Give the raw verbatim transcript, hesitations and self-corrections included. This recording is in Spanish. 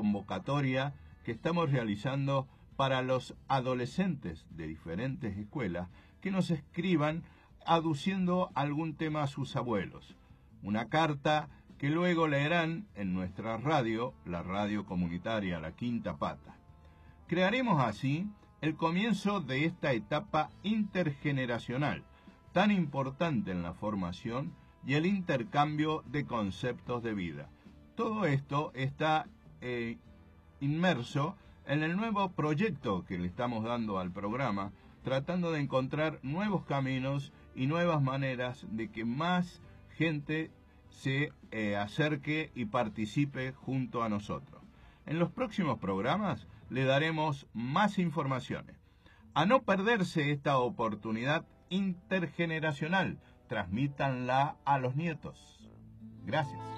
convocatoria que estamos realizando para los adolescentes de diferentes escuelas que nos escriban aduciendo algún tema a sus abuelos. Una carta que luego leerán en nuestra radio, la radio comunitaria La Quinta Pata. Crearemos así el comienzo de esta etapa intergeneracional, tan importante en la formación y el intercambio de conceptos de vida. Todo esto está eh, inmerso en el nuevo proyecto que le estamos dando al programa, tratando de encontrar nuevos caminos y nuevas maneras de que más gente se eh, acerque y participe junto a nosotros. En los próximos programas le daremos más informaciones. A no perderse esta oportunidad intergeneracional, transmítanla a los nietos. Gracias.